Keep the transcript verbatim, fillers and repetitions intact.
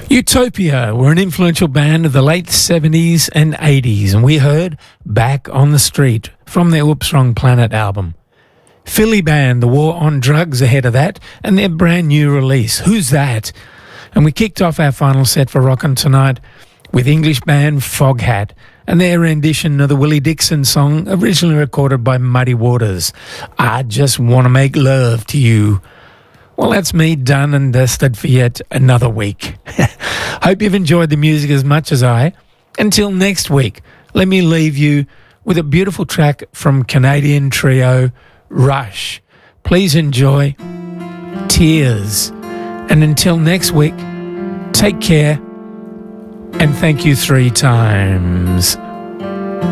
Utopia were an influential band of the late seventies and eighties, and we heard Back on the Street from their Oops Wrong Planet album. Philly band The War on Drugs ahead of that, and their brand new release, Who's That? And we kicked off our final set for Rockin' Tonight with English band Foghat and their rendition of the Willie Dixon song originally recorded by Muddy Waters, I Just Want to Make Love to You. Well, that's me done and dusted for yet another week. Hope you've enjoyed the music as much as I. Until next week, let me leave you with a beautiful track from Canadian trio Rush. Please enjoy Tears. And until next week, take care and thank you three times.